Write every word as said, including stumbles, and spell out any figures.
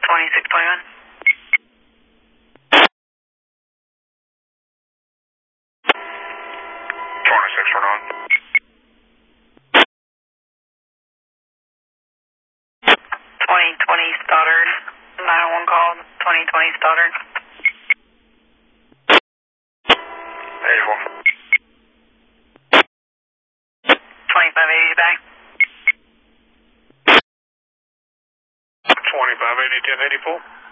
twenty-six twenty-one. twenty-six twenty-one. twenty twenty Stoddard. nine oh one call. twenty twenty Stoddard. eighty-four. twenty-five eighty back. twenty-five eighty, ten eighty-four.